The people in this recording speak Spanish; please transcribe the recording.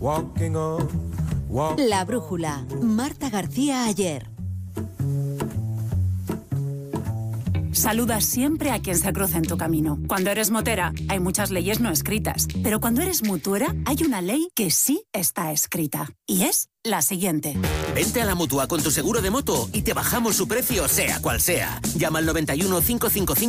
La brújula. Marta García Ayer. Saluda siempre a quien se cruza en tu camino. Cuando eres motera, hay muchas leyes no escritas. Pero cuando eres mutuera, hay una ley que sí está escrita. Y es la siguiente. Vente a la Mutua con tu seguro de moto y te bajamos su precio, sea cual sea. Llama al 91 555